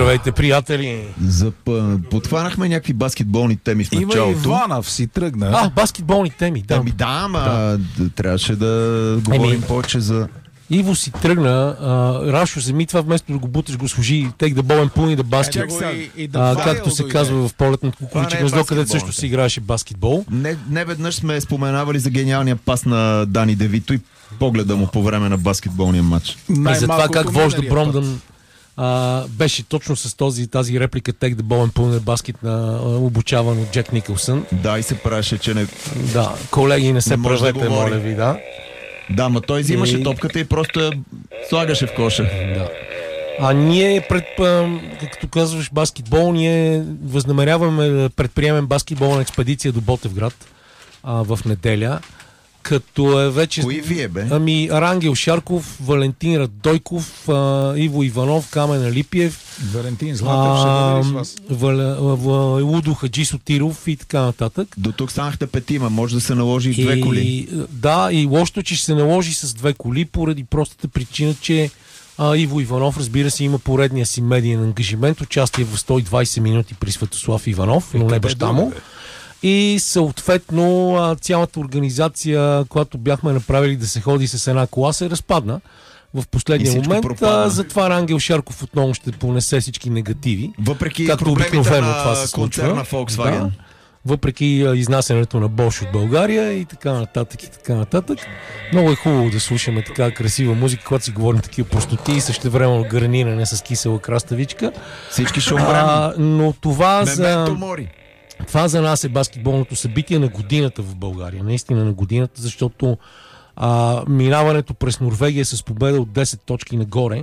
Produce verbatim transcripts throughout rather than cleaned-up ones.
Здравейте, приятели! За, подхванахме някакви баскетболни теми в началото. Има Иванов си тръгна. А, баскетболни теми, да. Ами да, ама да. трябваше да говорим Еми, повече за... Иво си тръгна, а, Рашо, вземи това вместо да го буташ, го служи take the ball and put in the basket, и, и да а, както се казва в полетното кукуриче гнездо, където също си играеше баскетбол. Не, не веднъж сме споменавали за гениалния пас на Дани Девито и погледа му по време на баскетболния матч. И за това как вожда Бромдън а, беше точно с този, тази реплика take the ball and put in the basket на обучаван от Джек Никълсън. Да, и се правеше, че не... Да, колеги, не се не правете, да моля ви, да. Да, ма той взимаше и... топката и просто я слагаше в коша. Да. А ние, пред, както казваш, баскетбол, ние възнамеряваме да предприемем баскетболна експедиция до Ботевград а, в неделя. Като е вече... Кои вие, бе? Ами, Рангел Шарков, Валентин Радойков, а, Иво Иванов, Камен Алипиев, Валентин Златев, ще бъде с вас. Вал, Лудо Хаджи Сотиров и така нататък. До тук станахте петима, може да се наложи и две и, коли. Да, и лошото, че ще се наложи с две коли, поради простата причина, че а, Иво Иванов, разбира се, има поредния си медиен ангажимент, участие в сто и двайсет минути при Светослав Иванов, но не баща му. И съответно цялата организация, която бяхме направили да се ходи с една кола, се разпадна в последния момент. А, затова Рангел Шарков отново ще понесе всички негативи. Въпреки както обикновено това се случва. На Volkswagen. Да, въпреки изнасянето на Bosch от България и така нататък и така нататък. Много е хубаво да слушаме така красива музика, когато си говорим такива простоти и същевременно гарниране с кисела краставичка. Всички ще умрем. Но това за... мори. Това за нас е баскетболното събитие на годината в България. Наистина на годината, защото а, минаването през Норвегия с победа от десет точки нагоре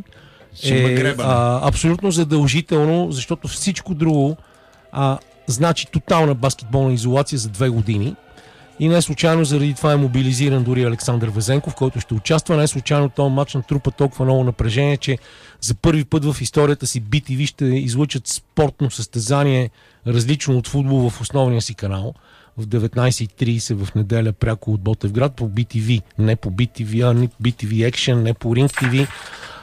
е а, абсолютно задължително, защото всичко друго а, значи тотална баскетболна изолация за две години. И не случайно заради това е мобилизиран дори Александър Везенков, който ще участва. Не случайно този матч натрупа толкова много напрежение, че за първи път в историята си би ти ви ще излъчат спортно състезание, различно от футбол, в основния си канал. В деветнайсет и трийсет в неделя пряко от Ботевград по би ти ви. Не по би ти ви, а не би ти ви Action, не по Ring ти ви.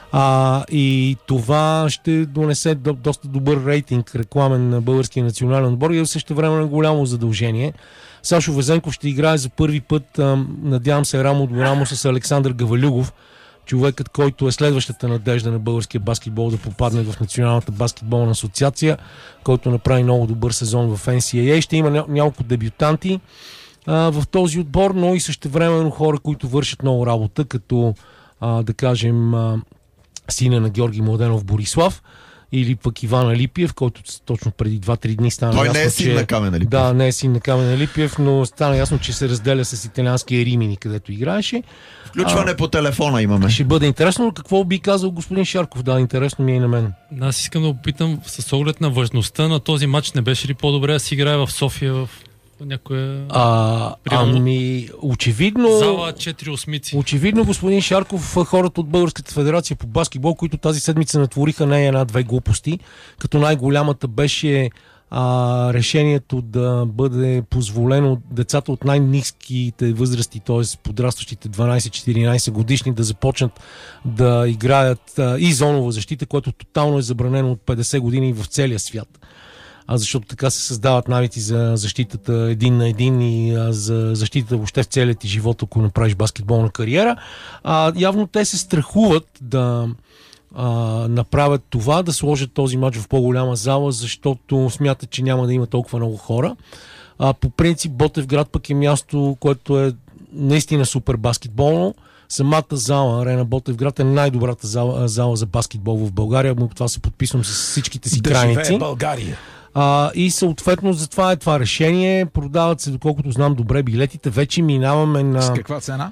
А, и това ще донесе до, доста добър рейтинг рекламен на българския национален отбор и също време на голямо задължение. Сашо Везенков ще играе за първи път, а, надявам се, рамо до рамо с Александър Гавалюгов, човекът, който е следващата надежда на българския баскетбол да попадне в Националната баскетболна асоциация, който направи много добър сезон в Ен Си Ей Ей. Ще има ня- няколко дебютанти а, в този отбор, но и същевременно хора, които вършат много работа, като а, да кажем а, сина на Георги Младенов Борислав, или пък Иван Алипиев, който точно преди два-три дни стана Той ясно, не е син че... на Камен Алипиев. Да, не е син на Камен Алипиев, но стана ясно, че се разделя с италианския Римини, където играеше. Включване а, по телефона имаме. Ще бъде интересно, но какво би казал господин Шарков? Да, интересно ми е и на мен. Аз искам да попитам, с оглед на важността на този матч, не беше ли по-добре да си играе в София в някоя... А, ами, очевидно... Зала четири осмици. Очевидно, господин Шарков, хората от Българската федерация по баскетбол, които тази седмица натвориха не една-две глупости, като най-голямата беше а, решението да бъде позволено децата от най-ниските възрасти, т.е. подрастващите дванайсет-четиринайсет годишни, да започнат да играят а, и зонова защита, което тотално е забранено от петдесет години в целия свят. А защото така се създават навици за защитата един на един и а, за защитата въобще в целият ти живот, ако направиш баскетболна кариера. А, явно те се страхуват да а, направят това, да сложат този матч в по-голяма зала, защото смятат, че няма да има толкова много хора. А, по принцип Ботевград пък е място, което е наистина супер баскетболно. Самата зала, Арена Ботевград, е най-добрата зала, зала за баскетбол в България. Това се подписвам с всичките си да крайници. Да живее България! А, и съответно затова е това решение. Продават се, доколкото знам добре, билетите. Вече минаваме на... С каква цена?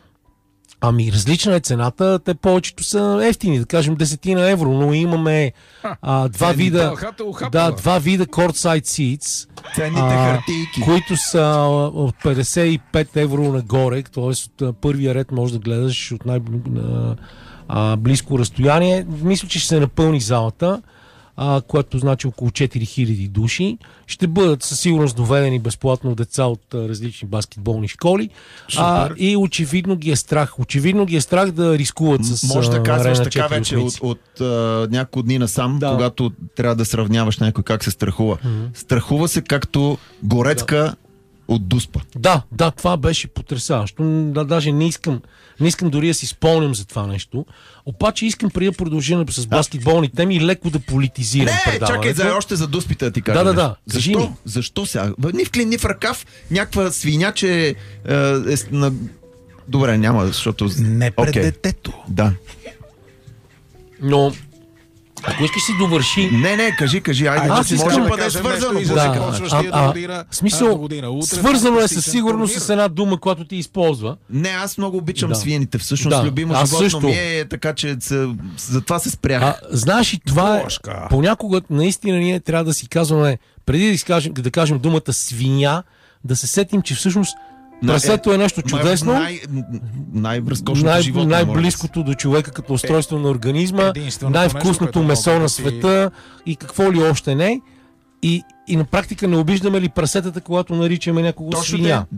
Ами различна е цената. Те повечето са ефтини, да кажем десетина евро, но имаме а, два вида... Да, два вида courtside seats. Ценните хартийки. Които са от петдесет и пет евро нагоре, т.е. от първия ред можеш да гледаш от най-близко разстояние. Мисля, че ще се напълни залата. а, което значи около четири хиляди души. Ще бъдат със сигурност доведени безплатно деца от а, различни баскетболни школи. А, и очевидно ги е страх. Очевидно ги е страх да рискуват с Може да казваш Арена така вече от, от а, няколко дни насам, Да. когато трябва да сравняваш някой как се страхува. Mm-hmm. Страхува се както Горецка да. От Дуспа. Да, да, това беше потресаващо. Да, даже не искам, не искам дори да си спомням за това нещо. Обаче искам преди да продължим с баскетболни теми леко да политизирам Не, предаването. чакай за още за Дуспите да ти кажа. Да, да, нещо. да. Защо? Ми. Защо сега? Ни в клин, ни в ръкав, някаква свиня, че е, е на... Добре, няма, защото... Не пред okay. детето. Да. Но, ако искаш си довърши... Не, не, кажи, кажи, айде, Аз че искам може да да е свързано. И за Да. да почваш А, ти а, да година, смисъл, година утре, свързано е със фантастичен сигурност турнир. с една дума, която ти използва. Не, аз много обичам Да. свиените. Всъщност, Да, любимо аз животно също. ми е, така че се, затова се спрях. А, знаеш и това е... Бошка. Понякога наистина ние трябва да си казваме, преди да, изкажем, да кажем думата свиня, да се сетим, че всъщност прасето е нещо чудесно. Най- най-разкошното Най- животно. най-близкото до човека като устройство на организма, единственото най-вкусното нещо, което месо мога на да ти- света и какво ли още не. И, и на практика не обиждаме ли прасетата, когато наричаме някого Точно свиня? те.